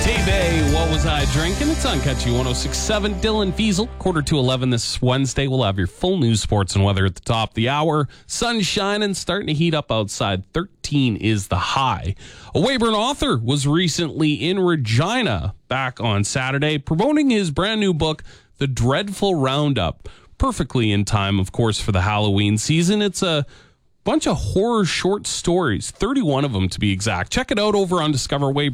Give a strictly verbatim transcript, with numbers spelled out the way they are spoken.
Tay-Bay, what was I drinking? It's on Catchy one oh six point seven. Dylan Fiesel, quarter to eleven this Wednesday. We'll have your full news, sports, and weather at the top of the hour. Sun shining, starting to heat up outside. thirteen is the high. A Weyburn author was recently in Regina back on Saturday, promoting his brand new book, The Dreadful Roundup. Perfectly in time, of course, for the Halloween season. It's a bunch of horror short stories, thirty-one of them to be exact. Check it out over on Discover Weyburn.